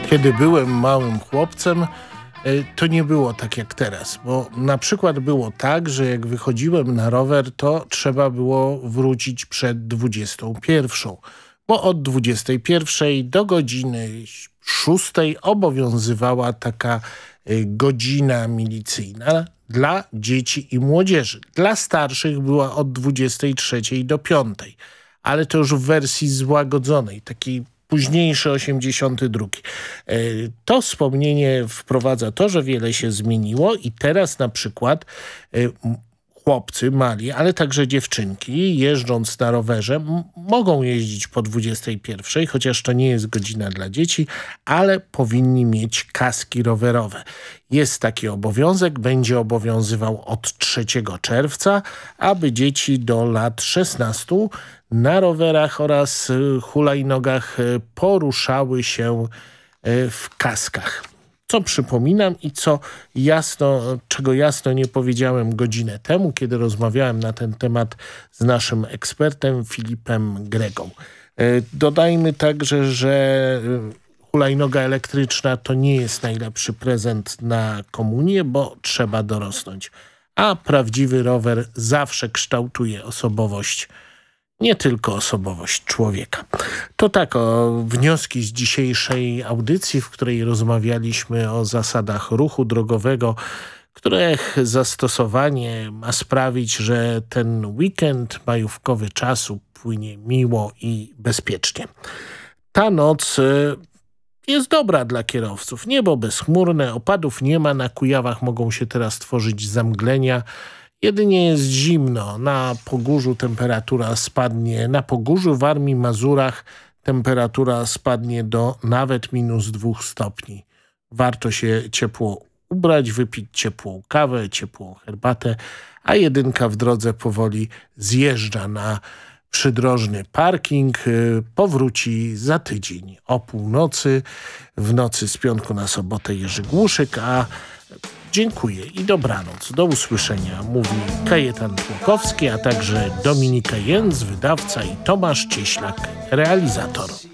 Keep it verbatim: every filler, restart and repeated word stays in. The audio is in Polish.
Kiedy byłem małym chłopcem, to nie było tak jak teraz, bo na przykład było tak, że jak wychodziłem na rower, to trzeba było wrócić przed dwudziestą pierwszą, bo od dwudziestej pierwszej do godziny szóstej obowiązywała taka godzina milicyjna dla dzieci i młodzieży. Dla starszych była od dwudziestej trzeciej do piątej, ale to już w wersji złagodzonej, takiej późniejszy osiemdziesiąty drugi. To wspomnienie wprowadza to, że wiele się zmieniło i teraz na przykład chłopcy mali, ale także dziewczynki, jeżdżąc na rowerze, mogą jeździć po dwudziestej pierwszej, chociaż to nie jest godzina dla dzieci, ale powinni mieć kaski rowerowe. Jest taki obowiązek, będzie obowiązywał od trzeciego czerwca, aby dzieci do lat szesnastu na rowerach oraz hulajnogach poruszały się w kaskach. Co przypominam i co jasno, czego jasno nie powiedziałem godzinę temu, kiedy rozmawiałem na ten temat z naszym ekspertem Filipem Gregą. Dodajmy także, że hulajnoga elektryczna to nie jest najlepszy prezent na komunię, bo trzeba dorosnąć. A prawdziwy rower zawsze kształtuje osobowość, nie tylko osobowość człowieka. To tak, o wnioski z dzisiejszej audycji, w której rozmawialiśmy o zasadach ruchu drogowego, których zastosowanie ma sprawić, że ten weekend majówkowy czasu płynie miło i bezpiecznie. Ta noc jest dobra dla kierowców. Niebo bezchmurne, opadów nie ma, na Kujawach mogą się teraz tworzyć zamglenia. Jedynie jest zimno, na Pogórzu temperatura spadnie, na Pogórzu, Warmii, Mazurach temperatura spadnie do nawet minus dwóch stopni. Warto się ciepło ubrać, wypić ciepłą kawę, ciepłą herbatę, a jedynka w drodze powoli zjeżdża na przydrożny parking. Powróci za tydzień o północy, w nocy z piątku na sobotę Jerzy Głuszyk, a dziękuję i dobranoc. Do usłyszenia, mówi Kajetan Tłokowski, a także Dominika Jędz, wydawca, i Tomasz Cieślak, realizator.